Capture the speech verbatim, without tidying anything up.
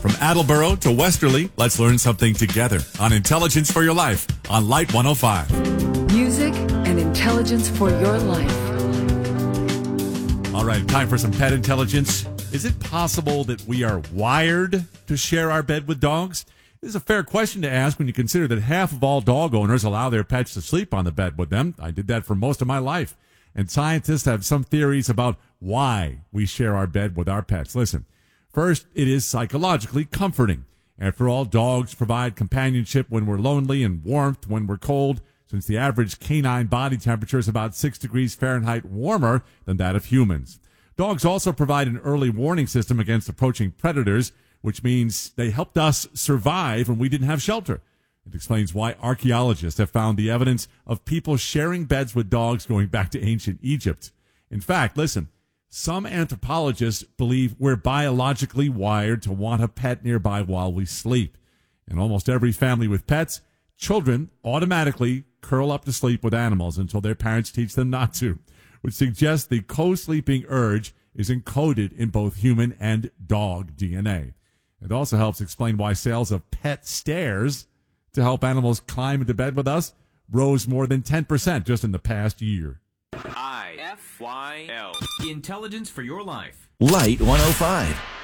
From Attleboro to Westerly, let's learn something together on Intelligence for Your Life on Light one oh five. Music and intelligence for your life. All right, time for some pet intelligence. Is it possible that we are wired to share our bed with dogs? This is a fair question to ask when you consider that half of all dog owners allow their pets to sleep on the bed with them. I did that for most of my life. And scientists have some theories about why we share our bed with our pets. Listen, first, it is psychologically comforting. After all, dogs provide companionship when we're lonely and warmth when we're cold, since the average canine body temperature is about six degrees Fahrenheit warmer than that of humans. Dogs also provide an early warning system against approaching predators, which means they helped us survive when we didn't have shelter. It explains why archaeologists have found the evidence of people sharing beds with dogs going back to ancient Egypt. In fact, listen, some anthropologists believe we're biologically wired to want a pet nearby while we sleep. In almost every family with pets, children automatically curl up to sleep with animals until their parents teach them not to, which suggests the co-sleeping urge is encoded in both human and dog D N A. It also helps explain why sales of pet stairs to help animals climb into bed with us rose more than ten percent just in the past year. I F Y L. Intelligence for Your Life. Light one oh five.